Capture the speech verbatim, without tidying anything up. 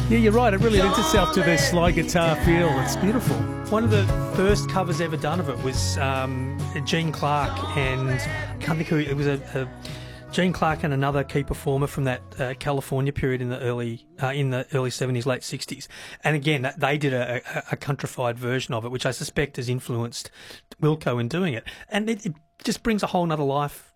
Yeah, you're right. It really lends itself to this slide guitar feel. It's beautiful. One of the first covers ever done of it was um, Gene Clark, and I can't think who it was. A, a Gene Clark and another key performer from that uh, California period in the early uh, in the early seventies, late sixties. And again, that, they did a, a, a countrified version of it, which I suspect has influenced Wilco in doing it. And it, it just brings a whole nother life